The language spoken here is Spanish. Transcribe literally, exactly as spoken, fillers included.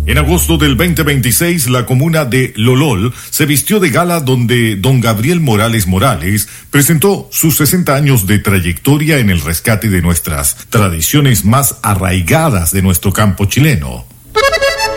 En agosto del veinte veintiséis, la comuna de Lolol se vistió de gala donde don Gabriel Morales Morales presentó sus sesenta años de trayectoria en el rescate de nuestras tradiciones más arraigadas de nuestro campo chileno.